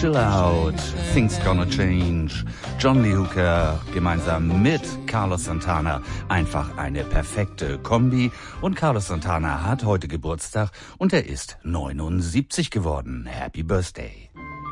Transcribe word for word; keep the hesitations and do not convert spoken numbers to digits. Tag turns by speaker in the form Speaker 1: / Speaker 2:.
Speaker 1: Chill Out, Things Gonna Change, John Lee Hooker gemeinsam mit Carlos Santana. Einfach eine perfekte Kombi. Und Carlos Santana hat heute Geburtstag und er ist neunundsiebzig geworden. Happy Birthday.